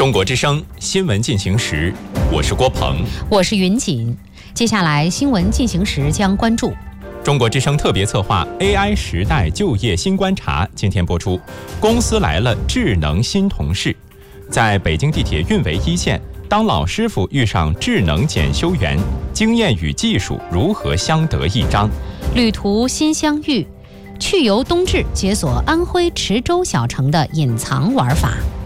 中国之声新闻进行时，我是郭鹏， 我是云锦。接下来新闻进行时将关注中国之声特别策划 AI 时代就业新观察，今天播出。公司来了，智能新同事。在北京地铁运维一线，当老师傅遇上智能检修员，经验与技术如何相得益彰？ 旅途新相遇，去游冬至解锁安徽池州小城的隐藏玩法。